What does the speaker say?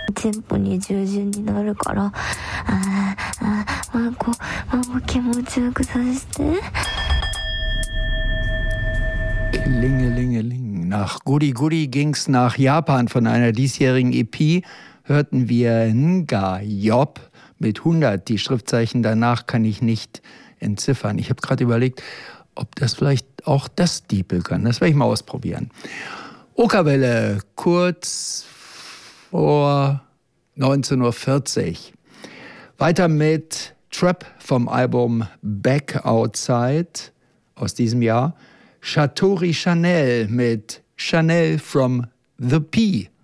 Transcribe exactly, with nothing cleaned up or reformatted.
テンポに従順になるから、ああ、ああ、まあこう、まあもう気持ちよくさせて。 Klingelingeling. Nach Goody Goody ging's nach Japan. Von einer diesjährigen E P hörten wir Nga Job mit hundert. Die Schriftzeichen danach kann ich nicht entziffern. Ich habe gerade überlegt, ob das vielleicht auch das Diepel kann. Das werde ich mal ausprobieren. Okerwelle, kurz vor neunzehn Uhr vierzig. Weiter mit Trap vom Album Back Outside aus diesem Jahr. Shatori Chanel mit Chanel from the P.